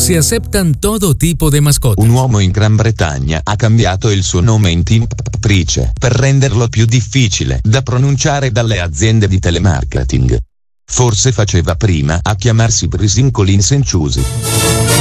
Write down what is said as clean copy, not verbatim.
Se aceptan todo tipo de mascotas. Un uomo in Gran Bretagna ha cambiato il suo nome in Tim Price per renderlo più difficile da pronunciare dalle aziende di telemarketing. Forse faceva prima a chiamarsi Brisin Collins & Choosy.